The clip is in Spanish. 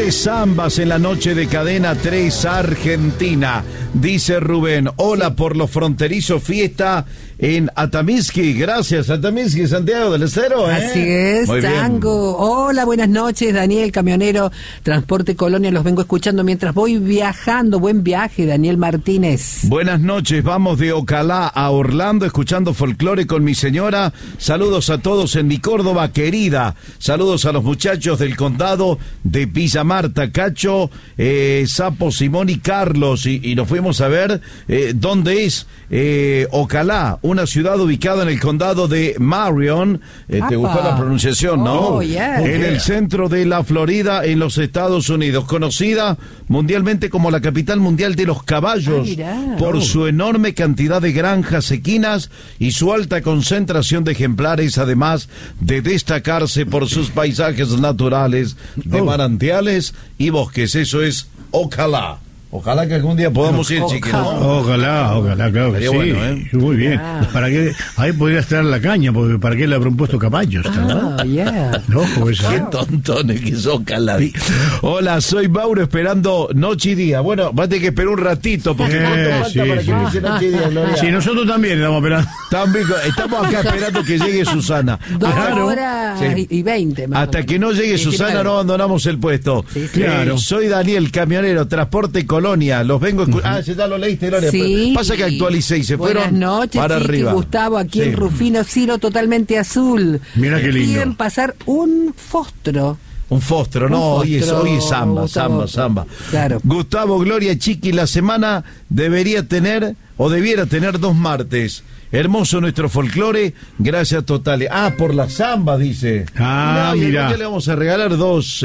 3 zambas en la noche de Cadena 3 Argentina. Dice Rubén, hola por los fronterizos, fiesta en Atamisqui. Gracias, Atamisqui, Santiago del Estero. Así es, muy Tango. Bien. Hola, buenas noches, Daniel, camionero, Transporte Colonia, los vengo escuchando mientras voy viajando. Buen viaje, Daniel Martínez. Buenas noches, vamos de Ocalá a Orlando, escuchando folclore con mi señora. Saludos a todos en mi Córdoba querida. Saludos a los muchachos del condado de Villa Marta, Cacho, Sapo, Simón y Carlos. Y nos fuimos a ver dónde es Ocalá, una ciudad ubicada en el condado de Marion. ¿Te gustó la pronunciación, no? Oh, yeah. En el centro de la Florida, en los Estados Unidos, conocida mundialmente como la capital mundial de los caballos, por su enorme cantidad de granjas equinas y su alta concentración de ejemplares, además de destacarse por sus paisajes naturales de manantiales y bosques. Eso es Ocalá. Ojalá que algún día podamos ir, chiquito. Ojalá, claro que sí. Bueno, muy bien. ¿Para qué? Ahí podría estar la caña, porque ¿para qué le habrán puesto caballos? No, pues qué tontones que son, Ojalá. Hola, soy Mauro, esperando noche y día. Bueno, vas a tener que esperar un ratito, porque ¿cuánto falta para que inicie noche y día, Gloria? Sí, nosotros también estamos esperando. Estamos acá esperando que llegue Susana. 2 horas y 20. Hasta que no llegue 19. Susana, no abandonamos el puesto. Sí. Claro. Soy Daniel, camionero, Transporte Colonia. Los vengo escuchando. Ya lo leíste, Gloria. Sí. Pasa que actualicé y se fueron noches, para Chiqui, arriba. Gustavo, aquí en Rufino, cielo totalmente azul. Mira qué lindo. Quieren pasar un fósforo. Un fósforo, hoy es samba. Claro. Gustavo, Gloria, Chiqui, la semana debiera tener 2 martes. Hermoso nuestro folclore, gracias totales. Por la samba, dice. Mira. Ya le vamos a regalar 2.